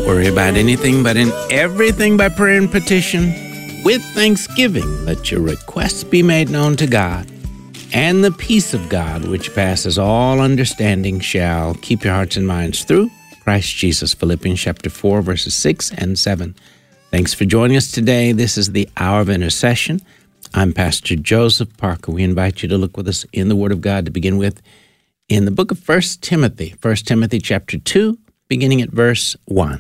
worry about anything, but in everything by prayer and petition, with thanksgiving, let your requests be made known to God. And the peace of God, which passes all understanding, shall keep your hearts and minds through Christ Jesus. Philippians chapter 4, verses 6 and 7. Thanks for joining us today. This is the Hour of Intercession. I'm Pastor Joseph Parker. We invite you to look with us in the Word of God to begin with in the book of 1 Timothy chapter 2, beginning at verse 1.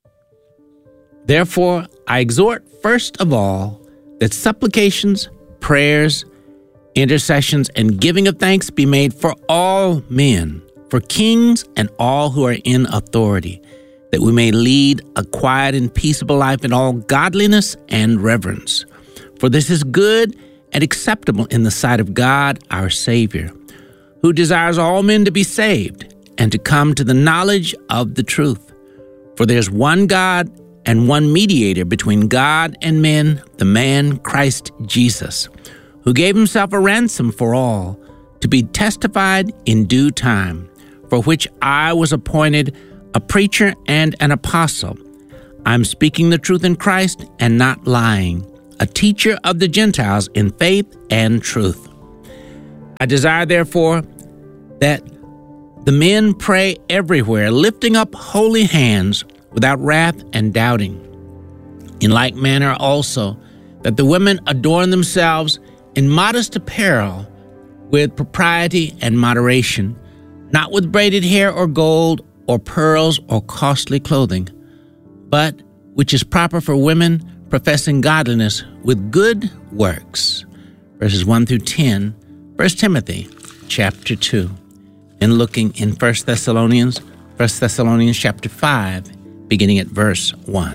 Therefore, I exhort first of all that supplications, prayers, intercessions, and giving of thanks be made for all men, for kings and all who are in authority, that we may lead a quiet and peaceable life in all godliness and reverence. For this is good and acceptable in the sight of God our Savior, who desires all men to be saved and to come to the knowledge of the truth. For there's one God and one mediator between God and men, the man Christ Jesus, who gave himself a ransom for all, to be testified in due time, for which I was appointed a preacher and an apostle. I'm speaking the truth in Christ and not lying, a teacher of the Gentiles in faith and truth. I desire, therefore, that the men pray everywhere, lifting up holy hands without wrath and doubting. In like manner also, that the women adorn themselves in modest apparel with propriety and moderation, not with braided hair or gold or pearls or costly clothing, but which is proper for women professing godliness with good works. Verses 1 through 10, 1 Timothy chapter 2. And looking in 1 Thessalonians chapter 5, beginning at verse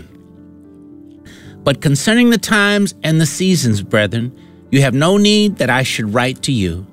1. But concerning the times and the seasons, brethren, you have no need that I should write to you.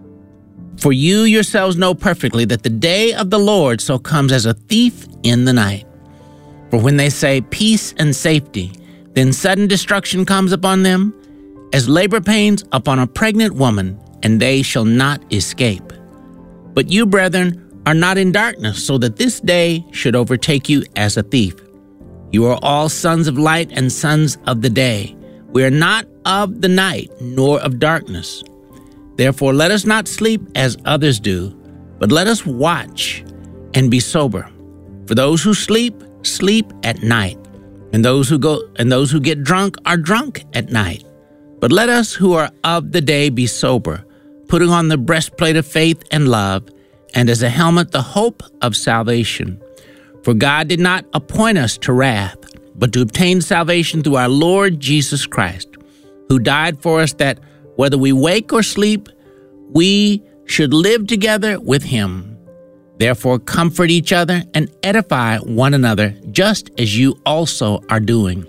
For you yourselves know perfectly that the day of the Lord so comes as a thief in the night. For when they say peace and safety, then sudden destruction comes upon them, as labor pains upon a pregnant woman, and they shall not escape. But you, brethren, are not in darkness, so that this day should overtake you as a thief. You are all sons of light and sons of the day. We are not of the night, nor of darkness. Therefore, let us not sleep as others do, but let us watch and be sober. For those who sleep, sleep at night, and those who get drunk are drunk at night. But let us who are of the day be sober, putting on the breastplate of faith and love, and as a helmet the hope of salvation. For God did not appoint us to wrath, but to obtain salvation through our Lord Jesus Christ, who died for us, that whether we wake or sleep, we should live together with him. Therefore comfort each other and edify one another, just as you also are doing.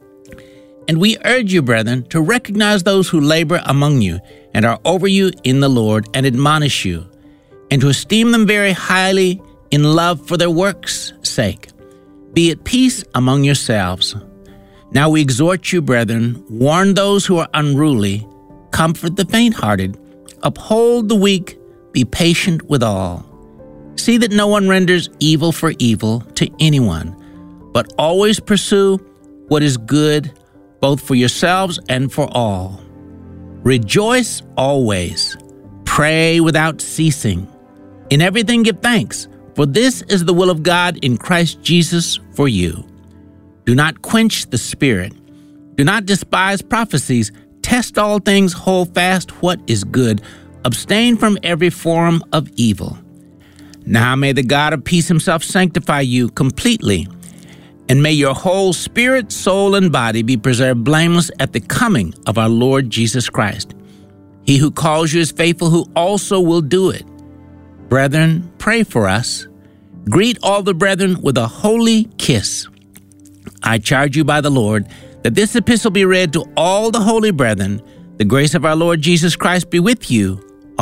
And we urge you, brethren, to recognize those who labor among you and are over you in the Lord and admonish you, and to esteem them very highly in love for their works' sake. Be at peace among yourselves. Now we exhort you, brethren, warn those who are unruly, comfort the faint-hearted, uphold the weak, be patient with all. See that no one renders evil for evil to anyone, but always pursue what is good, both for yourselves and for all. Rejoice always. Pray without ceasing. In everything give thanks, for this is the will of God in Christ Jesus for you. Do not quench the spirit. Do not despise prophecies. Test all things, hold fast what is good. Abstain from every form of evil. Now may the God of peace himself sanctify you completely, and may your whole spirit, soul, and body be preserved blameless at the coming of our Lord Jesus Christ. He who calls you is faithful, who also will do it. Brethren, pray for us. Greet all the brethren with a holy kiss. I charge you by the Lord that this epistle be read to all the holy brethren. The grace of our Lord Jesus Christ be with you.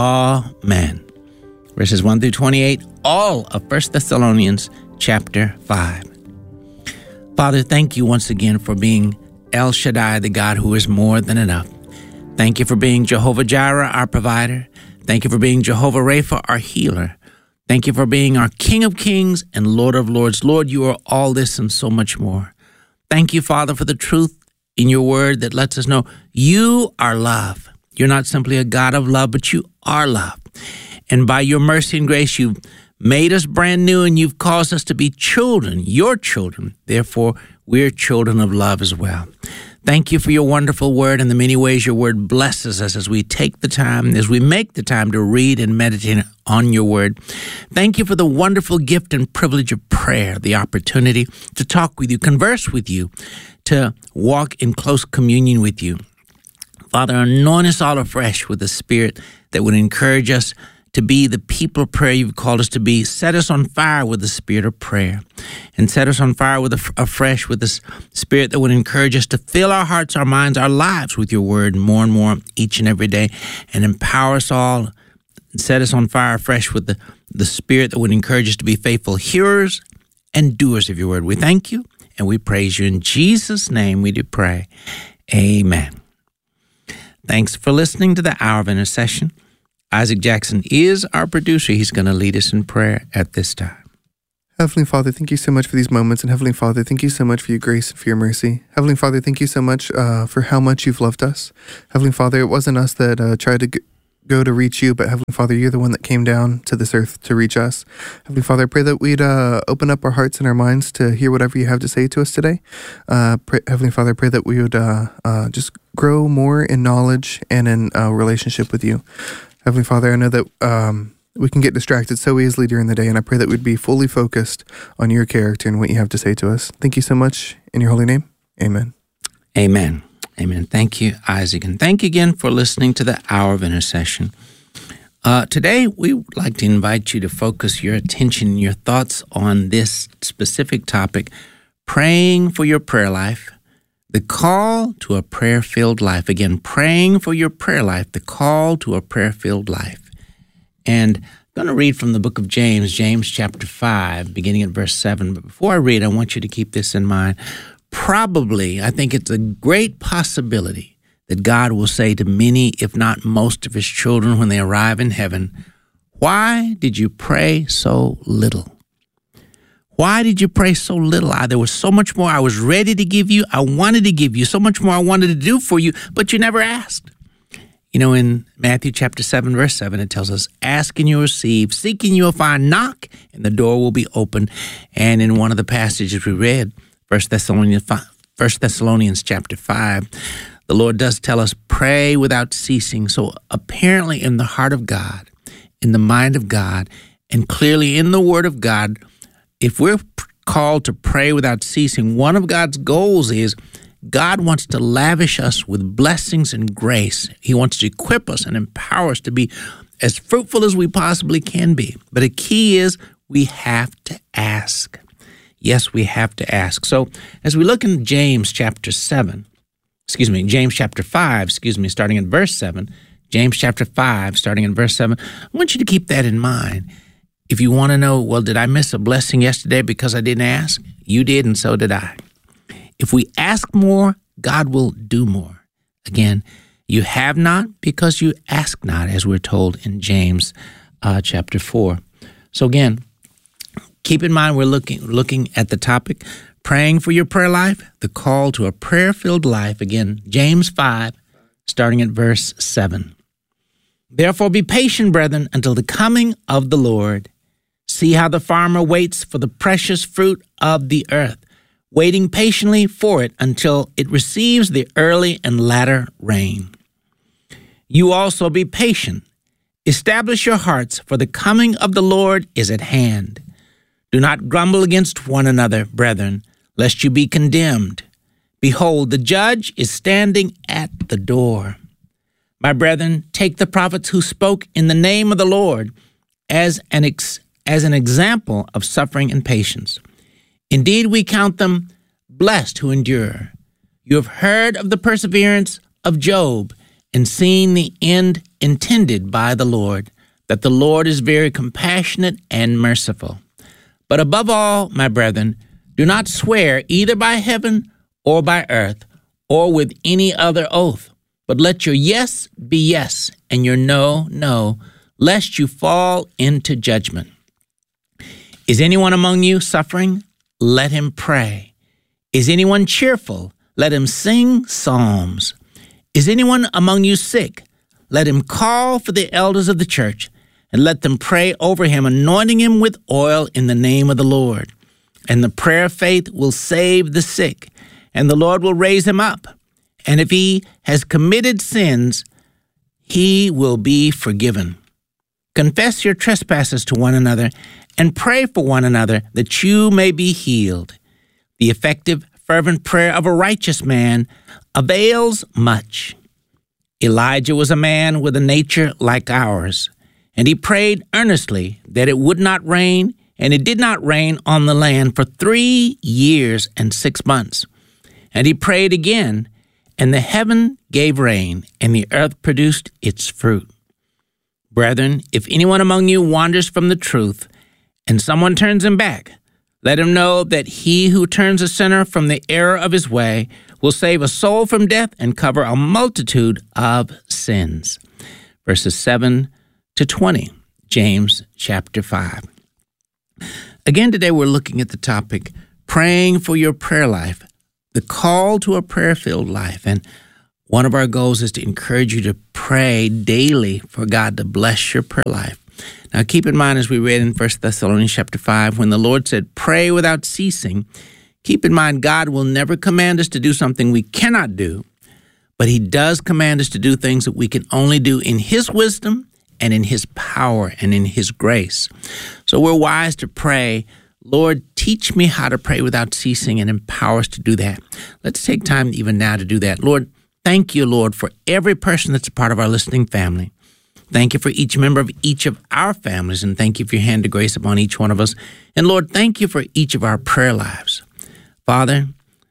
Amen. Verses 1 through 28, all of 1 Thessalonians chapter 5. Father, thank you once again for being El Shaddai, the God who is more than enough. Thank you for being Jehovah Jireh, our provider. Thank you for being Jehovah Rapha, our healer. Thank you for being our King of Kings and Lord of Lords. Lord, you are all this and so much more. Thank you, Father, for the truth in your word that lets us know you are love. You're not simply a God of love, but you are love. And by your mercy and grace, you've made us brand new and you've caused us to be children, your children. Therefore, we're children of love as well. Thank you for your wonderful word and the many ways your word blesses us as we take the time, as we make the time to read and meditate on your word. Thank you for the wonderful gift and privilege of prayer, the opportunity to talk with you, converse with you, to walk in close communion with you. Father, anoint us all afresh with the Spirit that would encourage us to be the people of prayer you've called us to be. Set us on fire with the spirit of prayer, and set us on fire with afresh with the spirit that would encourage us to fill our hearts, our minds, our lives with your word more and more each and every day, and empower us all. And set us on fire afresh with the spirit that would encourage us to be faithful hearers and doers of your word. We thank you and we praise you. In Jesus' name we do pray. Amen. Thanks for listening to the Hour of Intercession. Isaac Jackson is our producer. He's going to lead us in prayer at this time. Heavenly Father, thank you so much for these moments. And Heavenly Father, thank you so much for your grace and for your mercy. Heavenly Father, thank you so much for how much you've loved us. Heavenly Father, it wasn't us that tried to go to reach you, but Heavenly Father, you're the one that came down to this earth to reach us. Heavenly Father, I pray that we'd open up our hearts and our minds to hear whatever you have to say to us today. Heavenly Father, I pray that we would just grow more in knowledge and in relationship with you. Heavenly Father, I know that we can get distracted so easily during the day, and I pray that we'd be fully focused on your character and what you have to say to us. Thank you so much. In your holy name, amen. Amen. Amen. Thank you, Isaac. And thank you again for listening to the Hour of Intercession. Today, we would like to invite you to focus your attention and your thoughts on this specific topic, praying for your prayer life. The call to a prayer-filled life. Again, praying for your prayer life, the call to a prayer-filled life. And I'm going to read from the book of James, James chapter 5, beginning at verse 7. But before I read, I want you to keep this in mind. Probably, I think it's a great possibility that God will say to many, if not most of his children when they arrive in heaven, "Why did you pray so little? Why did you pray so little? There was so much more I was ready to give you. I wanted to give you so much more I wanted to do for you, but you never asked." You know, in Matthew chapter 7, verse 7, it tells us, "Ask and you'll receive, seek and you'll find, knock and the door will be open." And in one of the passages we read, 1 Thessalonians chapter 5, the Lord does tell us, pray without ceasing. So apparently in the heart of God, in the mind of God, and clearly in the word of God, if we're called to pray without ceasing, one of God's goals is God wants to lavish us with blessings and grace. He wants to equip us and empower us to be as fruitful as we possibly can be. But a key is we have to ask. Yes, we have to ask. So as we look in James chapter 5, starting in verse 7, James chapter 5, starting in verse 7, I want you to keep that in mind. If you want to know, well, did I miss a blessing yesterday because I didn't ask? You did, and so did I. If we ask more, God will do more. Again, you have not because you ask not, as we're told in James chapter 4. So again, keep in mind we're looking at the topic, praying for your prayer life, the call to a prayer-filled life. Again, James 5, starting at verse 7. "Therefore be patient, brethren, until the coming of the Lord. See how the farmer waits for the precious fruit of the earth, waiting patiently for it until it receives the early and latter rain. You also be patient. Establish your hearts, for the coming of the Lord is at hand. Do not grumble against one another, brethren, lest you be condemned. Behold, the judge is standing at the door. My brethren, take the prophets who spoke in the name of the Lord as an example of suffering and patience. Indeed, we count them blessed who endure. You have heard of the perseverance of Job and seen the end intended by the Lord, that the Lord is very compassionate and merciful. But above all, my brethren, do not swear either by heaven or by earth or with any other oath, but let your yes be yes and your no, no, lest you fall into judgment. Is anyone among you suffering? Let him pray. Is anyone cheerful? Let him sing psalms. Is anyone among you sick? Let him call for the elders of the church, and let them pray over him, anointing him with oil in the name of the Lord. And the prayer of faith will save the sick, and the Lord will raise him up. And if he has committed sins, he will be forgiven. Confess your trespasses to one another, and pray for one another that you may be healed. The effective, fervent prayer of a righteous man avails much. Elijah was a man with a nature like ours, and he prayed earnestly that it would not rain, and it did not rain on the land for 3 years and 6 months. And he prayed again, and the heaven gave rain, and the earth produced its fruit. Brethren, if anyone among you wanders from the truth, and someone turns him back, let him know that he who turns a sinner from the error of his way will save a soul from death and cover a multitude of sins. Verses 7 to 20, James chapter 5. Again, today we're looking at the topic, praying for your prayer life, the call to a prayer-filled life. And one of our goals is to encourage you to pray daily for God to bless your prayer life. Now, keep in mind, as we read in 1 Thessalonians chapter 5, when the Lord said, pray without ceasing, keep in mind, God will never command us to do something we cannot do, but he does command us to do things that we can only do in his wisdom and in his power and in his grace. So we're wise to pray, Lord, teach me how to pray without ceasing and empower us to do that. Let's take time even now to do that. Lord, thank you, Lord, for every person that's a part of our listening family. Thank you for each member of each of our families, and thank you for your hand of grace upon each one of us. And Lord, thank you for each of our prayer lives. Father,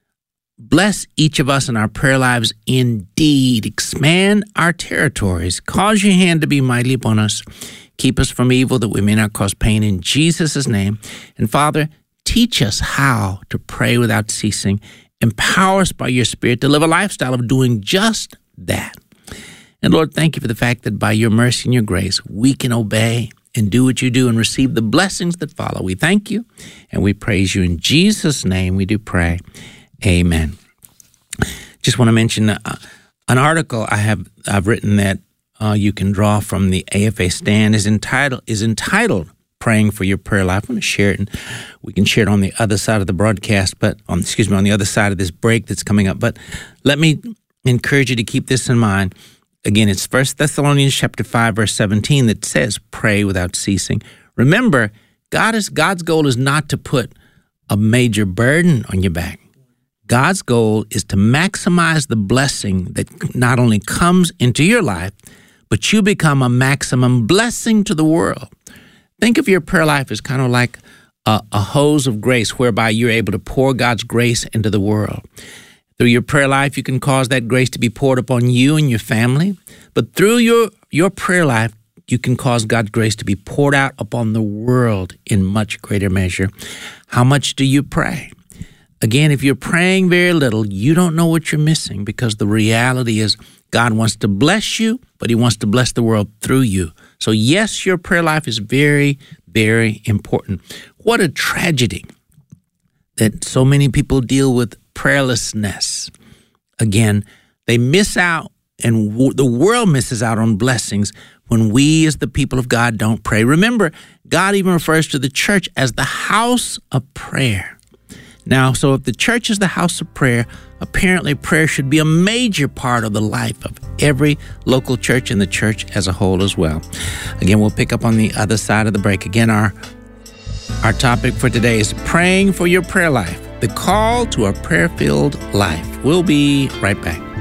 bless each of us in our prayer lives indeed. Expand our territories. Cause your hand to be mighty upon us. Keep us from evil that we may not cause pain in Jesus' name. And Father, teach us how to pray without ceasing. Empower us by your Spirit to live a lifestyle of doing just that. And Lord, thank you for the fact that by your mercy and your grace, we can obey and do what you do and receive the blessings that follow. We thank you and we praise you. In Jesus' name we do pray. Amen. Just want to mention an article I've written that you can draw from the AFA Stand is entitled Praying for Your Prayer Life. I'm going to share it, and we can share it on the other side of the broadcast, on the other side of this break that's coming up. But let me encourage you to keep this in mind. Again, it's 1 Thessalonians chapter 5, verse 17 that says, pray without ceasing. Remember, God's goal is not to put a major burden on your back. God's goal is to maximize the blessing that not only comes into your life, but you become a maximum blessing to the world. Think of your prayer life as kind of like a hose of grace whereby you're able to pour God's grace into the world. Through your prayer life, you can cause that grace to be poured upon you and your family. But through your prayer life, you can cause God's grace to be poured out upon the world in much greater measure. How much do you pray? Again, if you're praying very little, you don't know what you're missing, because the reality is God wants to bless you, but he wants to bless the world through you. So yes, your prayer life is very, very important. What a tragedy that so many people deal with prayerlessness. Again, they miss out, and the world misses out on blessings when we as the people of God don't pray. Remember, God even refers to the church as the house of prayer. Now, so if the church is the house of prayer, apparently prayer should be a major part of the life of every local church and the church as a whole as well. Again, we'll pick up on the other side of the break. Again, our topic for today is praying for your prayer life, the call to a prayer-filled life. We'll be right back.